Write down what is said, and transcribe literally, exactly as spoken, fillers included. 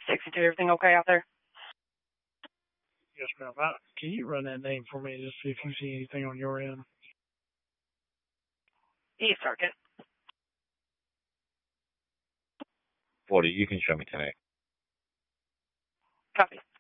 sixty-two, everything okay out there? Yes, ma'am. I, can you run that name for me, just see if you see anything on your end? Yes, Sergeant. forty, you can show me tonight. Copy.